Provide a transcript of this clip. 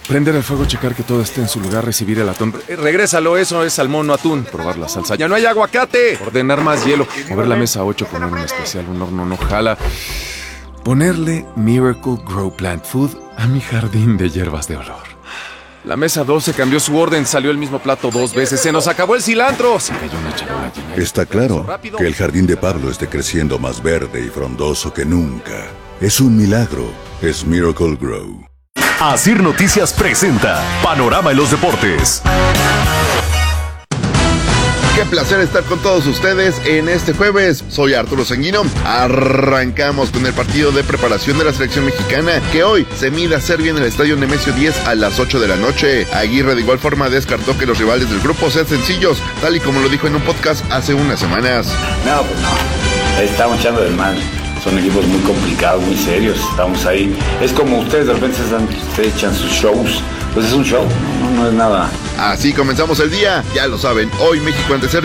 Prender el fuego, checar que todo esté en su lugar, recibir el atún. Regrésalo, eso es salmón, no atún. Probar la salsa. ¡Ya no hay aguacate! Ordenar más hielo. Mover la mesa 8, poner un especial, un horno no jala. Ponerle Miracle Grow Plant Food a mi jardín de hierbas de olor. La mesa 12 cambió su orden, salió el mismo plato 2 veces. ¡Se nos acabó el cilantro! Se cayó una charola llena. Está claro que el jardín de Pablo esté creciendo más verde y frondoso que nunca. Es un milagro. Es Miracle Grow. Asir Noticias presenta Panorama en los Deportes. Qué placer estar con todos ustedes en este jueves. Soy Arturo Sanguino. Arrancamos con el partido de preparación de la selección mexicana, que hoy se mide a Serbia en el estadio Nemesio 10 a las 8 de la noche. Aguirre de igual forma descartó que los rivales del grupo sean sencillos, tal y como lo dijo en un podcast hace unas semanas. No, pues no. Estamos echando del mal. Son equipos muy complicados, muy serios. Estamos ahí. Es como ustedes de repente se echan sus shows. Pues es un show, no es nada. Así comenzamos el día. Ya lo saben, hoy México ante Serbia.